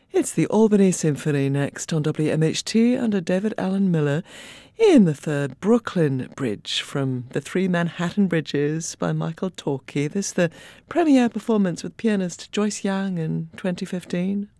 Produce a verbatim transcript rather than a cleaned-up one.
It's the Albany Symphony next on W M H T under David Alan Miller in the third Brooklyn Bridge from The Three Manhattan Bridges by Michael Torkey. This is the premiere performance with pianist Joyce Young in twenty fifteen.